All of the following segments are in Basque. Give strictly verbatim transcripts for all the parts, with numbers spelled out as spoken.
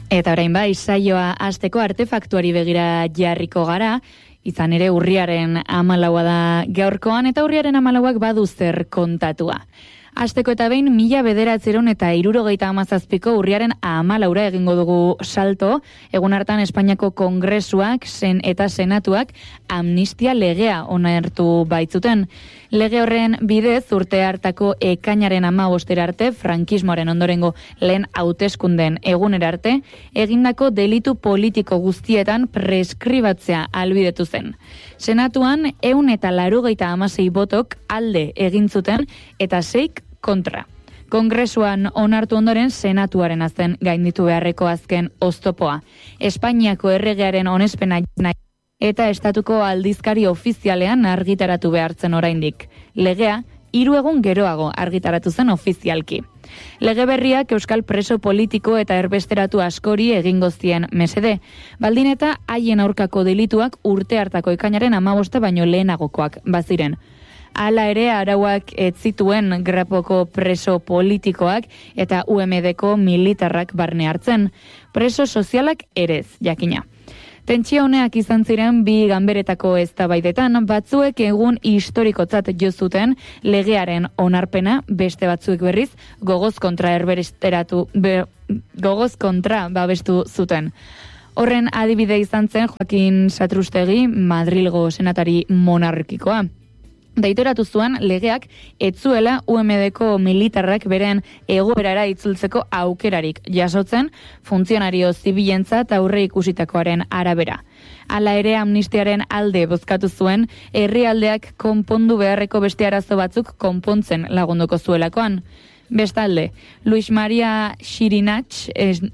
Eta orain bai, saioa hasteko artefaktuari begira jarriko gara, izan ere urriaren hamalaua da gaurkoan, eta urriaren hamalauak badu zer kontatua. Hasteko eta behin, mila bederatziehun eta hirurogeita hamazazpiko urriaren hamalaura egingo dugu salto, egun hartan Espainiako Kongresuak zen eta Senatuak amnistia legea onartu baitzuten. Lege horren bidez urte hartako ekainaren hamabostera arte, frankismoaren ondorengo lehen hauteskundeen egunera arte, egindako delitu politiko guztietan preskribatzea ahalbidetu zen. Senatuan ehun eta laurogeita hamasei botok alde egin zuten eta seik kontra. Kongresuan onartu ondoren Senatuaren azten gainditu beharreko azken oztopoa. Espainiako erregearen onespena nahi eta estatuko aldizkari ofizialean argitaratu behartzen oraindik. Legea hiru egun geroago argitaratu zen ofizialki. Lege berriak euskal preso politiko eta erbesteratu askori egingo zien mesede, baldin eta haien aurkako delituak urte hartako ekainaren hamabosta baino lehenagokoak baziren. Hala ere, arauak ez zituen grapoko preso politikoak eta U M D-ko militarrak barne hartzen. Preso sozialak erez, jakina. Tentsio honeak izan ziren bi ganberetako eztabaidetan, batzuek egun historikotzat jo zuten legearen onarpena, beste batzuek berriz gogoz kontra erbesteratu be, gogoz kontra babestu zuten. Horren adibide izan zen Joaquin Satrustegi, Madrilgo senatari monarkikoa. Deitoratu zuen legeak ez zuela U M D-ko militarrak beren egoerara itzultzeko aukerarik jasotzen funtzionario zibilentzat aurre ikusitakoaren arabera. Hala ere amnistiaren alde bozkatu zuen herrialdeak konpondu beharreko beste arazo batzuk konpontzen lagunduko zuelakoan. Bestalde, Luis Maria Xirinach,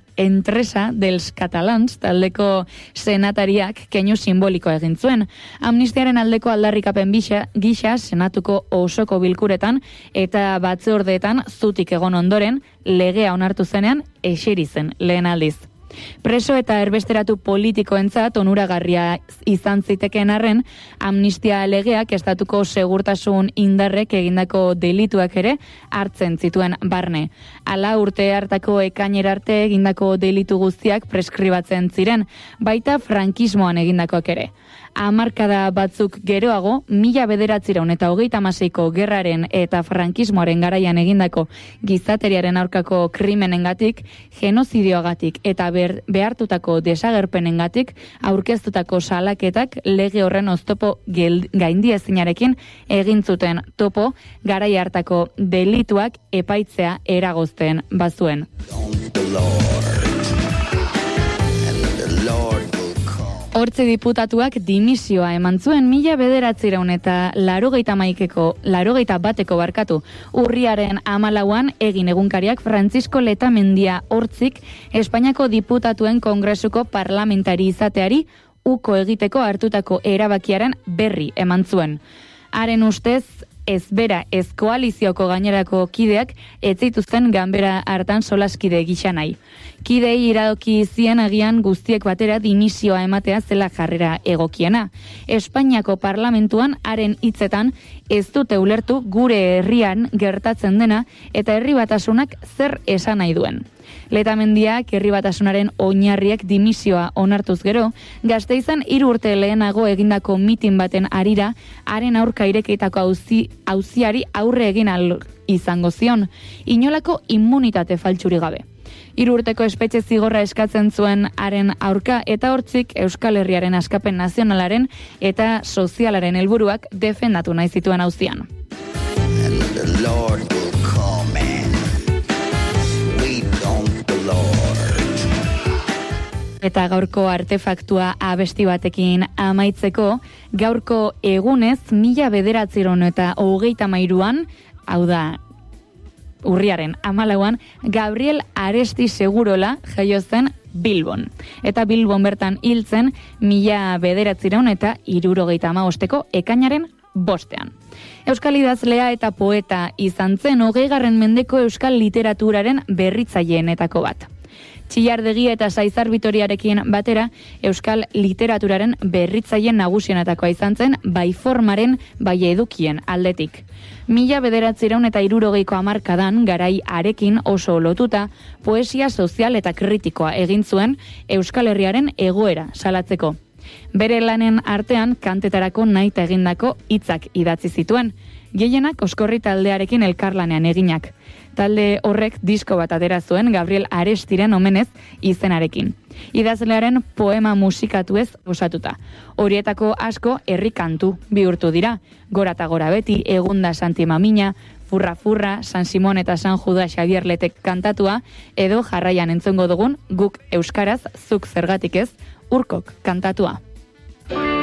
entresa dels catalans, taldeko senatariak keinu simboliko egin zuen. Amnistiaren aldeko aldarrikapen gisa, gisa senatuko osoko bilkuretan eta batzordeetan zutik egon ondoren legea onartu zenean eseri zen lehen aldiz. Preso eta erbesteratu politikoentzat onuragarria izan zitekeen arren, amnistia legeak estatuko segurtasun indarrek egindako delituak ere hartzen zituen barne. Hala urte hartako ekainera arte egindako delitu guztiak preskribatzen ziren, baita frankismoan egindakoak ere. Hamarkada batzuk geroago, mila bederatziehun eta hogeita hamaseiko gerraren eta frankismoaren garaian egindako gizateriaren aurkako krimenengatik, genozidioagatik eta ber, behartutako desagerpenengatik aurkeztutako salaketak lege horren oztopo gaindiezinarekin egin zuten topo garai hartako delituak epaitzea eragozten bazuen. Hortze diputatuak dimisioa eman zuen mila bederatziehun eta laurogeita hamaikeko, laurogeita bateko barkatu, urriaren hamalauan egin egunkariak Francisco Letamendia Hortzik Espainiako diputatuen kongresuko parlamentari izateari uko egiteko hartutako erabakiaren berri eman zuen. Haren ustez, ez bera ez koalizioko gainerako kideak ez zituzten ganbera hartan solaskide gisa nahi. Kidei iradoki zien agian guztiek batera dimisioa ematea zela jarrera egokiena. Espainiako parlamentuan haren hitzetan ez dute ulertu gure herrian gertatzen dena eta herri batasunak zer esan nahi duen. Letamendiak herri batasunaren oinarriek dimisioa onartuz gero, Gasteizan hiru urte lehenago egindako mitin baten harira, haren aurka irekitako auzi, auziari aurre egin al izango zion, inolako immunitate faltsuri gabe. Hiru urteko espetxe zigorra eskatzen zuen haren aurka eta Hortzik Euskal Herriaren askapen nazionalaren eta sozialaren helburuak defendatu nahi zituen auzian. Eta gaurko artefaktua abesti batekin amaitzeko, gaurko egunez mila bederatziehun eta hogeita hamairuan, hau da, urriaren hamalauan, Gabriel Aresti Segurola jaio zen Bilbon. Eta Bilbon bertan hiltzen mila bederatziehun eta hirurogeita hamabosteko ekainaren bostean. Euskal idazlea eta poeta izan zen hogeigarren mendeko euskal literaturaren berritzaileenetako bat. Txillardegi eta Saizar Bitoriarekin batera, euskal literaturaren berritzaile nagusienetakoa izan zen, bai formaren, bai edukien aldetik. Mila bederatziehun eta hirurogeiko hamarkadan garai harekin oso lotuta, poesia sozial eta kritikoa egin zuen Euskal Herriaren egoera salatzeko. Bere lanen artean kantetarako nahita egindako hitzak idatzi zituen, gehienak Oskorri taldearekin elkarlanean eginak. Talde horrek disko bat atera zuen Gabriel Arestiren omenez izenarekin. Idazlearen poema musikatuez osatuta. Horietako asko herri kantu bihurtu dira. Gora eta gora beti, Egunda Santi Mamina, Furra Furra, San Simon eta San Juda Xabier Letek kantatua, edo jarraian entzongo dugun guk euskaraz zuk zergatik ez urkok kantatua.